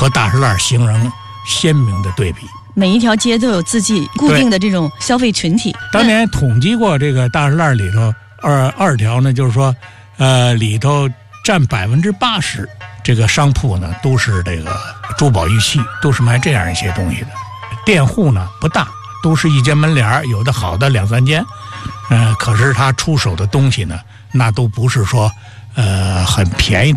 和大栅栏形成鲜明的对比。 每一条街都有自己固定的这种消费群体。 当年统计过，这个大栅栏里头二条呢，就是说，里头占80%这个商铺呢，都是这个珠宝玉器，都是卖这样一些东西的。店户呢不大，都是一间门脸，有的好的2、3间，可是他出手的东西呢，那都不是说很便宜的。